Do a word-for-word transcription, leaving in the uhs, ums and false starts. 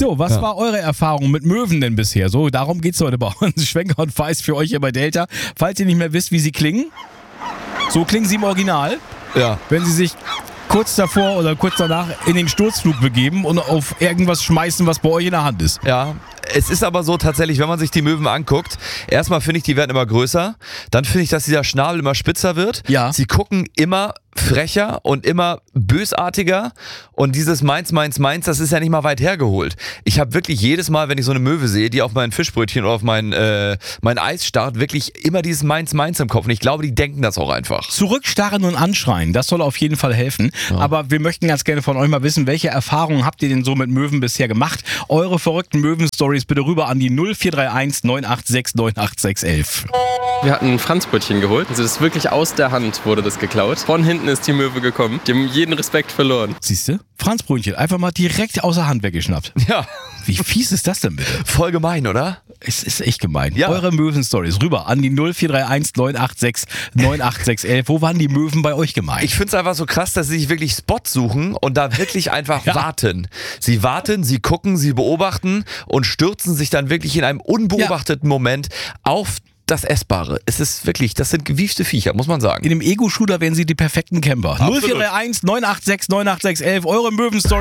So, was Ja. war eure Erfahrung mit Möwen denn bisher? So, darum geht's heute bei uns. Schwenker und Weiß für euch hier bei Delta. Falls ihr nicht mehr wisst, wie sie klingen, so klingen sie im Original, Ja. wenn sie sich kurz davor oder kurz danach in den Sturzflug begeben und auf irgendwas schmeißen, was bei euch in der Hand ist. Ja, es ist aber so tatsächlich, wenn man sich die Möwen anguckt, erstmal finde ich, die werden immer größer, dann finde ich, dass dieser Schnabel immer spitzer wird. Ja. Sie gucken immer frecher und immer bösartiger und dieses Meins, Meins, Meins, das ist ja nicht mal weit hergeholt. Ich habe wirklich jedes Mal, wenn ich so eine Möwe sehe, die auf mein Fischbrötchen oder auf mein, äh, mein Eis starrt, wirklich immer dieses Meins, Meins im Kopf und ich glaube, die denken das auch einfach. Zurückstarren und anschreien, das soll auf jeden Fall helfen. Aber wir möchten ganz gerne von euch mal wissen, welche Erfahrungen habt ihr denn so mit Möwen bisher gemacht? Eure verrückten Möwen-Stories bitte rüber an die null vier drei eins neun acht sechs neun acht sechs eins. Wir hatten ein Franzbrötchen geholt. Also das ist wirklich aus der Hand wurde das geklaut. Von hinten ist die Möwe gekommen. Die haben jeden Respekt verloren. Siehst du? Franzbrötchen, einfach mal direkt außer Hand weggeschnappt. Ja, Wie fies ist das denn bitte? voll gemein, oder? Es ist echt gemein. Ja. Eure Möwen-Stories rüber an die null vier drei eins neun acht sechs neun acht sechs eins. Wo waren die Möwen bei euch gemein? Ich finde es einfach so krass, dass sie sich wirklich Spots suchen und da wirklich einfach Ja. warten. Sie warten, sie gucken, sie beobachten und stürzen sich dann wirklich in einem unbeobachteten Moment auf das Essbare. Es ist wirklich, das sind gewiefte Viecher, muss man sagen. In dem Ego-Shooter wären sie die perfekten Camper. null vier drei eins neun acht sechs neun acht sechs eins. Eure Möwen-Stories.